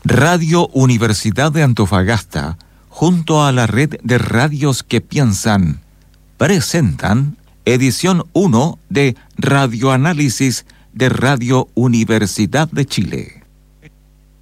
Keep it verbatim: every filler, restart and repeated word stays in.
Radio Universidad de Antofagasta, junto a la red de radios que piensan, presentan edición uno de Radioanálisis de Radio Universidad de Chile.